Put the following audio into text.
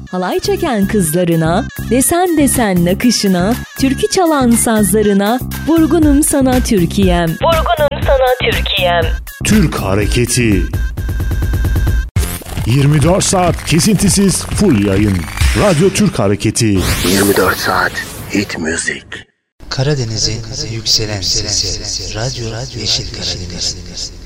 halay çeken kızlarına, desen desen nakışına, türkü çalan sazlarına, vurgunum sana Türkiye'm. Vurgunum sana Türkiye'm. Türk Hareketi. 24 saat kesintisiz full yayın. Radyo Türk Hareketi. 24 saat hit müzik. Karadeniz'in yükselen sesi. Radyo Yeşil Karadeniz.